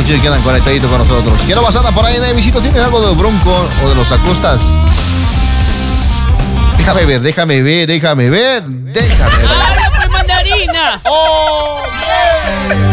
muchachos que andan conectaditos con nosotros. Quiero pasar por ahí, Visito. ¿Tienes algo de Bronco o de los Acostas? Déjame ver. ¡Ahora pues, mandarina! ¡Oh! Yeah.